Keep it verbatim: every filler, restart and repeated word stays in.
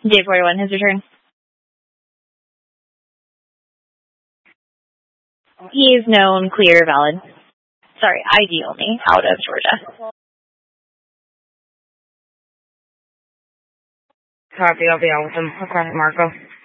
J forty-one has returned. He is known, clear, valid. Sorry, I D only, out of Georgia. Copy, I'll be out with him. I'll call Marco.